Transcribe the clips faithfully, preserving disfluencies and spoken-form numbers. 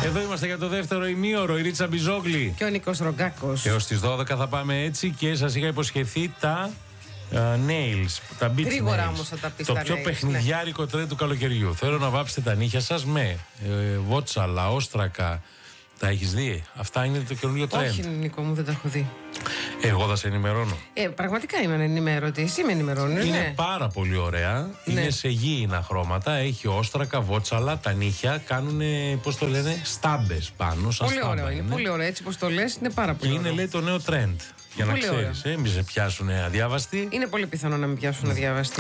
Εδώ είμαστε για το δεύτερο ημίωρο. Η Ρίτσα Μπιζόγλη και ο Νίκος Ρογκάκος. Έως τις δώδεκα θα πάμε έτσι και σας είχα υποσχεθεί τα uh, nails, τα beach Γρήγορα nails. όμως θα τα πεις Το τα πιο nails, παιχνιδιάρικο ναι. τρέντ του καλοκαιριού. Θέλω να βάψετε τα νύχια σας με ε, βότσαλα, όστρακα. Τα έχεις δει? Αυτά είναι το καινούριο τρέντ. Όχι, Νίκο μου, δεν τα έχω δει. Εγώ θα σε ενημερώνω. Ε, πραγματικά είμαι ενημέρωτη. Εσύ με ενημερώνεις. Είναι ναι. πάρα πολύ ωραία. Ναι. Είναι σε γήινα χρώματα. Έχει όστρακα, βότσαλα, τα νύχια. Κάνουν, πώς το λένε, στάμπες πάνω. Σαν πολύ στάμπα ωραίο. Είναι. είναι πολύ ωραίο. Έτσι πως το λες, είναι πάρα πολύ και είναι, ωραίο. λέει, το νέο τρέντ. Για πολύ να ξέρεις, ε, μη σε πιάσουν αδιάβαστοι. Είναι πολύ πιθανό να μην πιάσουν αδιάβαστοι.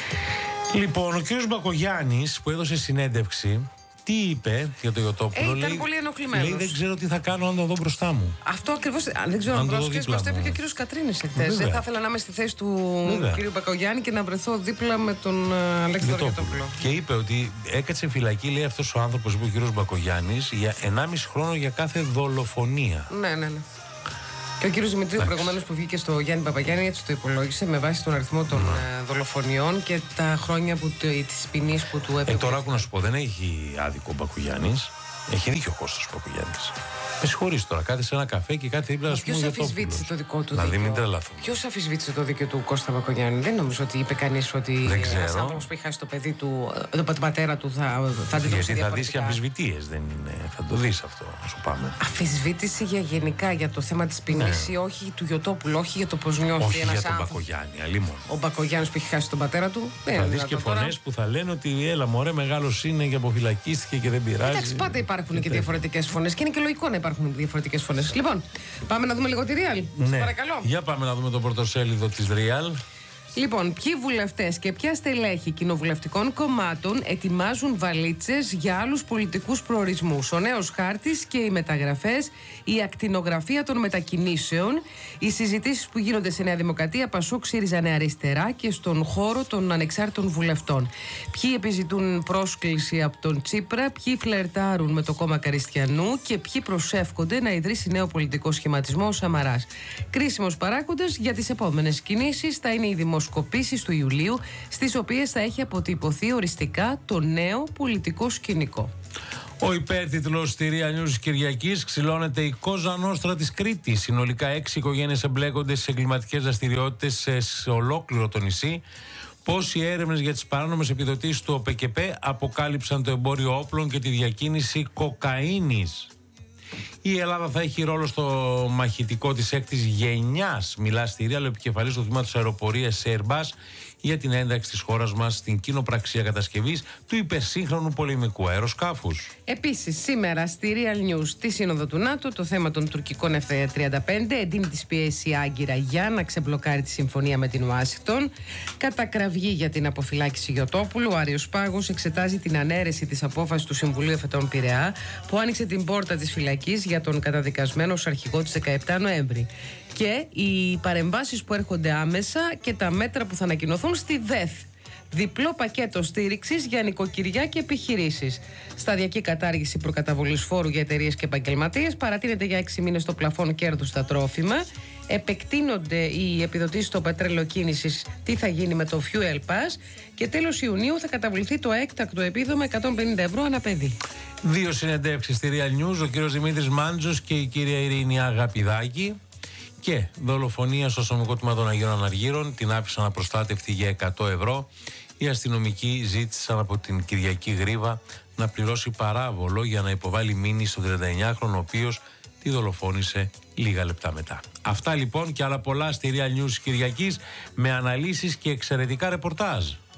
Λοιπόν, ο κύριος Μπακογιάννης που έδωσε συνέντευξη, τι είπε για το Ιωτόπουλο? Ε, ήταν λέει, πολύ ενοχλημένος. λέει, δεν ξέρω τι θα κάνω αν το δω μπροστά μου. Αυτό ακριβώς. Δεν ξέρω αν πρόσεχες, μας το είπε και ο κύριος Κατρίνης εχθές. Δεν θα ήθελα να είμαι στη θέση του Βέβαια. κύριου Μπακογιάννη και να βρεθώ δίπλα με τον Αλέξανδρο Ιωτόπουλο. Και είπε ότι έκατσε φυλακή, λέει, αυτός ο άνθρωπος, είπε ο κύριος Μπακογιάννης, για ενάμιση χρόνο για κάθε δολοφονία. Ναι, ναι, ναι. Και ο κύριος Δημητρίου, προηγουμένως που βγήκε στο Γιάννη Παπαγιάννη, έτσι το υπολόγισε με βάση τον αριθμό των ναι. δολοφονιών και τα χρόνια της ποινής που του έπρεπε. Ε, τώρα άκου να σου πω, δεν έχει άδικο ο Μπακογιάννης. Έχει δίκιο ο Κώστας Μπακογιάννης. Με συγχωρείς τώρα, κάθε σε ένα καφέ και κάθε δίπλα σου. Ποιος αφισβήτησε το δικό του δηλαδή, δίκαιο? μην τρελαθώ. Ποιος αφισβήτησε το δίκαιο του Κώστα Μπακογιάννη? Δεν νομίζω ότι είπε κανείς ότι ένας άνθρωπος που έχει χάσει το παιδί του, τον πατέρα του, θα, θα αντιδρούσε. Γιατί θα δεις και αμφισβητείες, δεν είναι. Θα το δεις αυτό, να σου πάμε. Αφισβήτηση για γενικά για το θέμα της ποινής, ναι. όχι του Ιωτόπουλου, όχι για το πώς νιώθει όχι ένας για τον άνθρωπος. Μπακογιάννη, αλλήμον. Ο Μπακογιάννης που έχει χάσει τον πατέρα του. Θα δεις και φωνές που θα λένε ότι έλα μωρέ, μεγάλος είναι και αποφυλακίστηκε και δεν πειράζει. Εντάξει, πάντα υπάρχουν και διαφορετικές φωνές και είναι και λογικό να υπάρχουν διαφορετικές φωνές. Λοιπόν, πάμε να δούμε λίγο τη Real. Ναι. Παρακαλώ. Για πάμε να δούμε το πρωτοσέλιδο της Real. Λοιπόν, ποιοι βουλευτές και ποια στελέχη κοινοβουλευτικών κομμάτων ετοιμάζουν βαλίτσες για άλλους πολιτικούς προορισμούς? Ο νέος χάρτης και οι μεταγραφές, η ακτινογραφία των μετακινήσεων, οι συζητήσεις που γίνονται σε Νέα Δημοκρατία, Πασόκ, ΣΥΡΙΖΑ, Νέα Αριστερά και στον χώρο των ανεξάρτητων βουλευτών. Ποιοι επιζητούν πρόσκληση από τον Τσίπρα, ποιοι φλερτάρουν με το κόμμα Καριστιανού και ποιοι προσεύχονται να ιδρύσει νέο πολιτικό σχηματισμό ο Σαμαράς. Κρίσιμος παράγοντας για τις επόμενες κινήσεις θα είναι η δημοσιογραφία. Δημοσκοπήσεις του Ιουλίου, στις οποίες θα έχει αποτυπωθεί οριστικά το νέο πολιτικό σκηνικό. Ο υπέρτιτλος στη Real News Κυριακής: ξυλώνεται η Κόζα Νόστρα της Κρήτης. Συνολικά έξι οικογένειες εμπλέκονται σε εγκληματικές δραστηριότητες σε ολόκληρο το νησί. Πώς οι έρευνες για τις παράνομες επιδοτήσεις του ΟΠΕΚΕΠΕ αποκάλυψαν το εμπόριο όπλων και τη διακίνηση κοκαίνης. Η Ελλάδα θα έχει ρόλο στο μαχητικό της έκτης γενιάς, μιλά στη Real ο επικεφαλής του τμήματος αεροπορίας Airbus για την ένταξη της χώρας μας στην κοινοπραξία κατασκευής του υπερσύγχρονου πολεμικού αεροσκάφους. Επίσης, σήμερα στη Real News, στη Σύνοδο του ΝΑΤΟ, το θέμα των τουρκικών εφ τριάντα πέντε εντείνει τις πιέσεις η Άγκυρα για να ξεμπλοκάρει τη συμφωνία με την Ουάσιγκτον. Κατακραυγή για την αποφυλάκηση Ιωτόπουλου. Ο Άριος Πάγος εξετάζει την ανέρεση της απόφασης του Συμβουλίου Εφετών Πειραιά που άνοιξε την πόρτα της φυλακής για τον καταδικασμένο ως αρχηγό της δεκαεπτά Νοέμβρη. Και οι παρεμβάσεις που έρχονται άμεσα και τα μέτρα που θα ανακοινωθούν στη ΔΕΘ. Διπλό πακέτο στήριξης για νοικοκυριά και επιχειρήσεις. Σταδιακή κατάργηση προκαταβολής φόρου για εταιρείες και επαγγελματίες. Παρατείνεται για έξι μήνες το πλαφόν κέρδους στα τρόφιμα. Επεκτείνονται οι επιδοτήσεις στο πετρέλαιο κίνησης. Τι θα γίνει με το Fuel Pass. Και τέλος Ιουνίου θα καταβληθεί το έκτακτο επίδομα εκατόν πενήντα ευρώ ανά παιδί. Δύο συνεντεύξεις στη Real News. Ο κύριος Δημήτρης Μάντζος και η κυρία Ειρήνη Αγαπηδάκη. Και δολοφονία στο αστυνομικό τμήμα των Αγίων Αναργύρων, την άφησαν απροστάτευτη για εκατό ευρώ. Οι αστυνομικοί ζήτησαν από την Κυριακή Γρήβα να πληρώσει παράβολο για να υποβάλει μήνυση στον τριανταεννιάχρονο, ο οποίος τη δολοφόνησε λίγα λεπτά μετά. Αυτά λοιπόν και άλλα πολλά στη Real News Κυριακής με αναλύσεις και εξαιρετικά ρεπορτάζ.